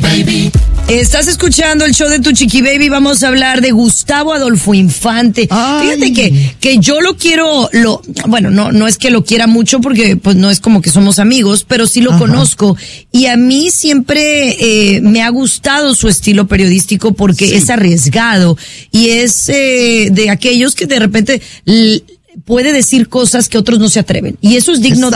Baby. Estás escuchando el show de Tu Chiqui Baby. Vamos a hablar de Gustavo Adolfo Infante. Ay. Fíjate que yo lo quiero, no es que lo quiera mucho porque pues no es como que somos amigos, pero sí lo conozco. Y a mí siempre me ha gustado su estilo periodístico porque es arriesgado y es de aquellos que de repente puede decir cosas que otros no se atreven. Y eso es digno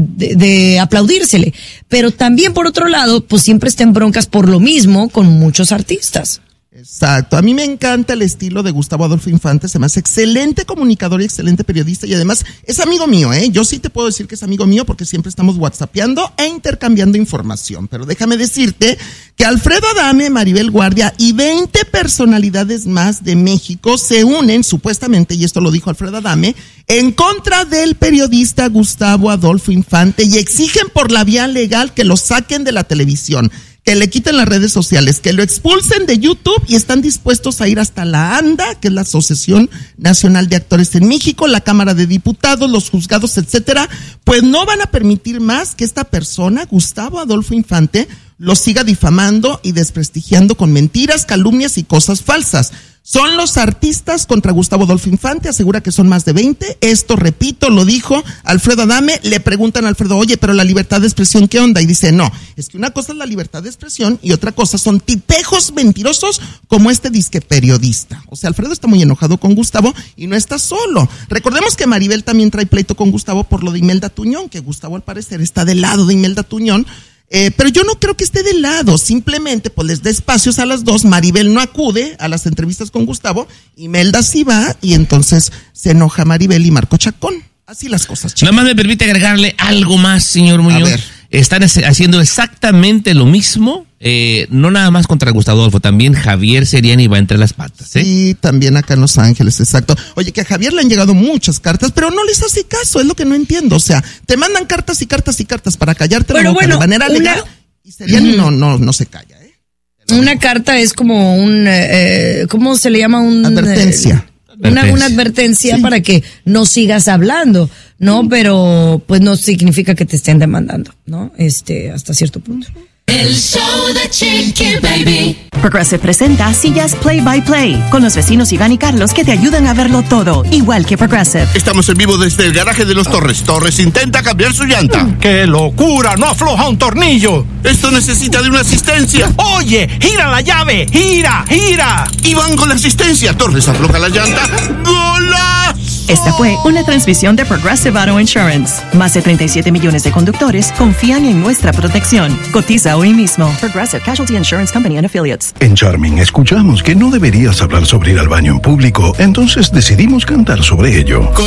de aplaudírsele. Pero también, por otro lado, pues siempre está en broncas por lo mismo con muchos artistas. Exacto. A mí me encanta el estilo de Gustavo Adolfo Infante. Se me hace excelente comunicador y excelente periodista. Y además es amigo mío, ¿eh? Yo sí te puedo decir que es amigo mío porque siempre estamos whatsappeando e intercambiando información. Pero déjame decirte que Alfredo Adame, Maribel Guardia y 20 personalidades más de México se unen, supuestamente, y esto lo dijo Alfredo Adame, en contra del periodista Gustavo Adolfo Infante y exigen por la vía legal que lo saquen de la televisión, que le quiten las redes sociales, que lo expulsen de YouTube y están dispuestos a ir hasta la ANDA, que es la Asociación Nacional de Actores en México, la Cámara de Diputados, los juzgados, etcétera, pues no van a permitir más que esta persona, Gustavo Adolfo Infante, lo siga difamando y desprestigiando con mentiras, calumnias y cosas falsas. Son los artistas contra Gustavo Adolfo Infante, asegura que son más de 20. Esto, repito, lo dijo Alfredo Adame. Le preguntan a Alfredo, oye, pero la libertad de expresión, ¿qué onda? Y dice, no, es que una cosa es la libertad de expresión y otra cosa son tipejos mentirosos como este disque periodista. O sea, Alfredo está muy enojado con Gustavo y no está solo. Recordemos que Maribel también trae pleito con Gustavo por lo de Imelda Tuñón, que Gustavo al parecer está del lado de Imelda Tuñón. Pero yo no creo que esté de lado, simplemente pues les da espacios a las dos. Maribel no acude a las entrevistas con Gustavo, Imelda sí va y entonces se enoja Maribel y Marco Chacón. Así las cosas, chicos. Nada más me permite agregarle algo más, señor Muñoz. A ver. Están haciendo exactamente lo mismo, no nada más contra Gustavo Adolfo, también Javier Seriani va entre las patas, ¿eh? Sí, también acá en Los Ángeles, exacto. Oye, que a Javier le han llegado muchas cartas, pero no les hace caso, es lo que no entiendo. O sea, te mandan cartas y cartas y cartas para callarte la boca de manera legal y Seriani no se calla, ¿eh? Una carta es como un, ¿cómo se le llama? Advertencia. Una advertencia para que no sigas hablando, ¿no? Pero pues no significa que te estén demandando, ¿no? Hasta cierto punto. El show de Chiqui Baby. Progressive presenta sillas Play by Play con los vecinos Iván y Carlos que te ayudan a verlo todo, igual que Progressive. Estamos en vivo desde el garaje de los Torres. Torres intenta cambiar su llanta. ¡Qué locura! ¡No afloja un tornillo! Esto necesita de una asistencia. ¡Oye! ¡Gira la llave! ¡Gira! ¡Gira! Y van con la asistencia. Torres afloja la llanta. ¡Golazo! Esta fue una transmisión de Progressive Auto Insurance. Más de 37 millones de conductores confían en nuestra protección. Cotiza hoy mismo. Progressive Casualty Insurance Company and Affiliates. En Charming escuchamos que no deberías hablar sobre ir al baño en público, entonces decidimos cantar sobre ello.